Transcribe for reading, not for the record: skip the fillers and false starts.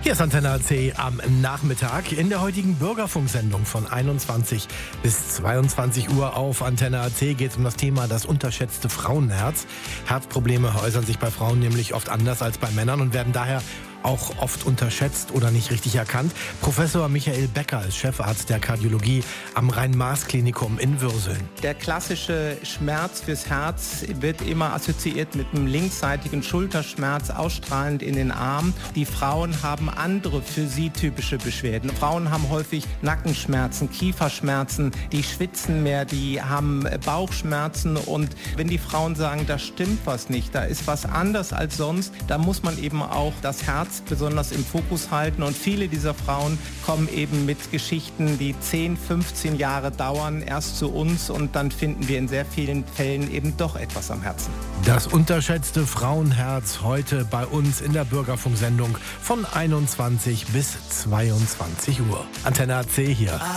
Hier ist Antenne AC am Nachmittag in der heutigen Bürgerfunksendung von 21 bis 22 Uhr auf Antenne AC geht es um das Thema das unterschätzte Frauenherz. Herzprobleme äußern sich bei Frauen nämlich oft anders als bei Männern und werden daher auch oft unterschätzt oder nicht richtig erkannt. Professor Michael Becker ist Chefarzt der Kardiologie am Rhein-Maas-Klinikum in Würseln. Der klassische Schmerz fürs Herz wird immer assoziiert mit einem linksseitigen Schulterschmerz, ausstrahlend in den Arm. Die Frauen haben andere für sie typische Beschwerden. Frauen haben häufig Nackenschmerzen, Kieferschmerzen, die schwitzen mehr, die haben Bauchschmerzen. Und wenn die Frauen sagen, da stimmt was nicht, da ist was anders als sonst, da muss man eben auch das Herz besonders im Fokus halten. Und viele dieser Frauen kommen eben mit Geschichten, die 10, 15 Jahre dauern, erst zu uns und dann finden wir in sehr vielen Fällen eben doch etwas am Herzen. Das unterschätzte Frauenherz heute bei uns in der Bürgerfunksendung von 21 bis 22 Uhr. Antenne AC hier.